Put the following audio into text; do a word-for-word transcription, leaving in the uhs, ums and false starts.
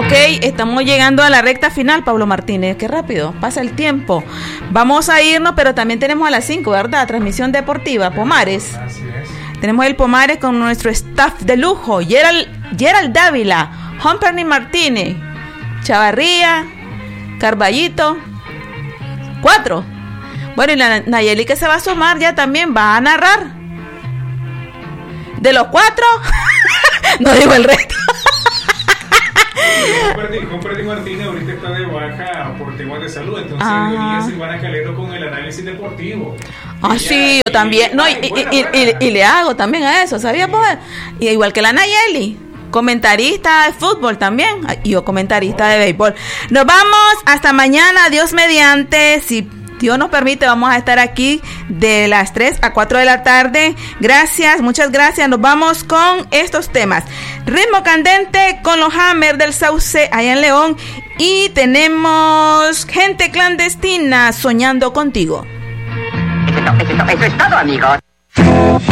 Ok, estamos llegando a la recta final, Pablo Martínez. Qué rápido, pasa el tiempo. Vamos a irnos, pero también tenemos a las cinco, ¿verdad? Transmisión deportiva, Pomares. Así es. Tenemos el Pomares con nuestro staff de lujo. Gerald, Gerald Dávila, Humperny Martínez, Chavarría, Carballito. Cuatro. Bueno, y la Nayeli que se va a sumar ya también va a narrar. ¿De los cuatro? No digo el resto. Humperny Martínez ahorita está de baja por temas de salud, entonces venía Silvana Calero con el análisis deportivo. Ah, ella, sí, yo también. No, y, y, buena, y, buena. Y, y le hago también a eso, ¿sabía? Sí. Pues, y igual que la Nayeli, comentarista de fútbol también, y yo comentarista oh. de béisbol. Nos vamos hasta mañana, Dios mediante, si Dios nos permite, vamos a estar aquí de las tres a cuatro de la tarde. Gracias, muchas gracias. Nos vamos con estos temas. Ritmo candente con los Hammer del Sauce allá en León. Y tenemos Gente Clandestina, Soñando Contigo. Eso, eso, eso es todo, amigos.